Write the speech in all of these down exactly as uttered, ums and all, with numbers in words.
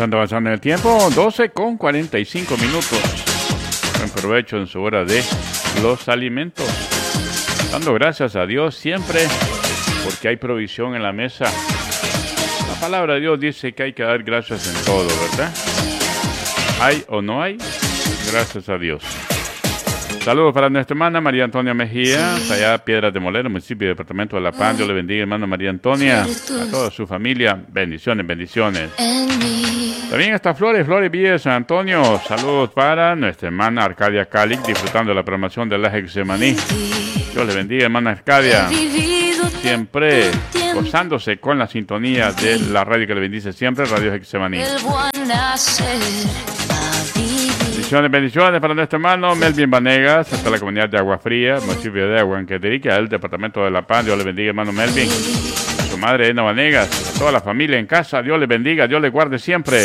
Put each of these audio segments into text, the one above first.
Avanzando, avanzando en el tiempo, doce con cuarenta y cinco minutos. Buen provecho en su hora de los alimentos. Dando gracias a Dios siempre porque hay provisión en la mesa. La palabra de Dios dice que hay que dar gracias en todo, ¿verdad? Hay o no hay, gracias a Dios. Saludos para nuestra hermana María Antonia Mejía, allá Piedras de Molero, municipio y departamento de La Paz. Dios le bendiga, hermana María Antonia, a toda su familia. Bendiciones, bendiciones. También está Flores, Flores Villa de San Antonio. Saludos para nuestra hermana Arcadia Cáliz, disfrutando de la programación de la Getsemaní. Dios le bendiga, hermana Arcadia. Siempre gozándose con la sintonía de la radio que le bendice siempre, Radio Getsemaní. Bendiciones, bendiciones para nuestro hermano Melvin Vanegas, hasta la comunidad de Agua Fría, municipio de Aguanqueterica, el departamento de La Paz. Dios le bendiga, hermano Melvin. A su madre, Ena Vanegas, a toda la familia en casa. Dios le bendiga, Dios le guarde siempre.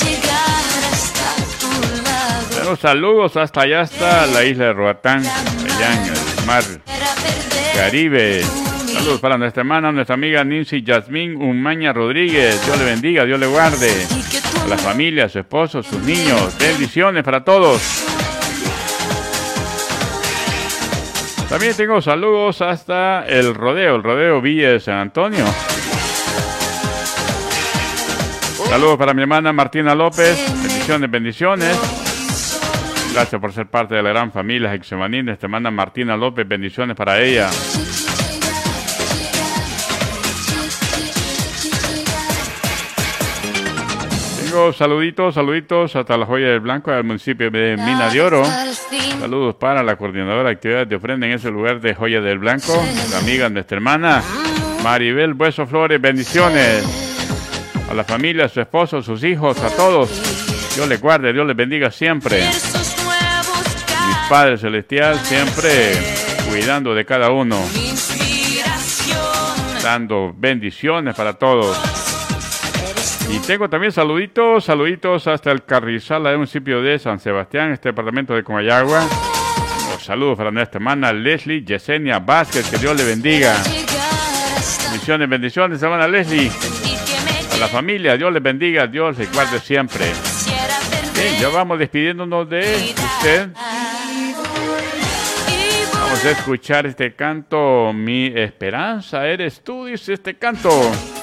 Pero saludos hasta allá, hasta la isla de Roatán, allá en el mar Caribe. Saludos para nuestra hermana, nuestra amiga Nancy Yasmín Umaña Rodríguez. Dios le bendiga, Dios le guarde. A la familia, a su esposo, sus niños. Bendiciones para todos. También tengo saludos hasta el rodeo, el rodeo Villa de San Antonio. Saludos para mi hermana Martina López. Bendiciones, bendiciones. Gracias por ser parte de la gran familia Getsemaní. Nuestra hermana Martina López, bendiciones para ella. Tengo saluditos, saluditos hasta la Joya del Blanco, al municipio de Mina de Oro. Saludos para la coordinadora de actividades de ofrenda en ese lugar de Joya del Blanco, la amiga de nuestra hermana Maribel Bueso Flores. Bendiciones a la familia, a su esposo, a sus hijos, a todos. Dios les guarde, Dios les bendiga siempre. Mi Padre Celestial siempre cuidando de cada uno, dando bendiciones para todos. Y tengo también saluditos, saluditos hasta el Carrizal, del municipio de San Sebastián, este departamento de Comayagua. Los saludos para nuestra hermana Leslie Yesenia Vázquez, que Dios le bendiga. Bendiciones, bendiciones, hermana Leslie. A la familia, Dios les bendiga, Dios les guarde siempre. Bien, ya vamos despidiéndonos de usted. Vamos a escuchar este canto, Mi Esperanza Eres Tú, dice este canto.